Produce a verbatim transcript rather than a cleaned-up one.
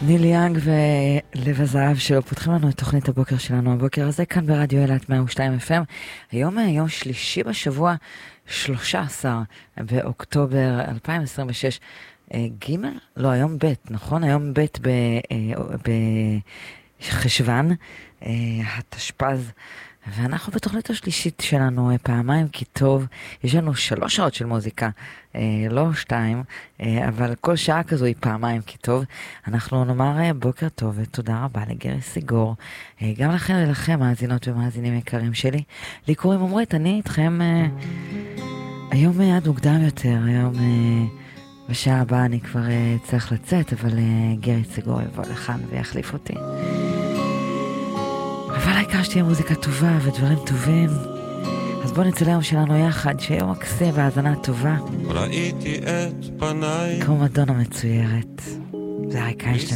ניל יאנג ולב הזהב שלו פותחים לנו את תוכנית הבוקר שלנו הבוקר הזה כאן ברדיו אילת מאה ושתיים אף אם. היום יום שלישי בשבוע, שלושה עשר באוקטובר אלפיים עשרים ושש, ג' לא היום ב', נכון? היום ב' בחשוון התשפ"ז, ואנחנו בתוכנית השלישית שלנו פעמיים כי טוב. יש לנו שלוש שעות של מוזיקה, לא שתיים, אבל כל שעה כזו היא פעמיים כי טוב. אנחנו נאמר בוקר טוב ותודה רבה לגרי סיגור, גם לכם ולכם מאזינות ומאזינים יקרים שלי. לי קוראים עמרית, אני איתכם היום עד מוקדם יותר. היום בשעה הבאה אני כבר צריך לצאת, אבל גרי סיגור יבוא לכאן ויחליף אותי. אבל העיקר שתהיה מוזיקה טובה ודברים טובים. אז בואו נצא ליום שלנו יחד, שיום מקסים והאזנה טובה. ראיתי את פניי כמו מדונה מצוירת. זה הריקה יש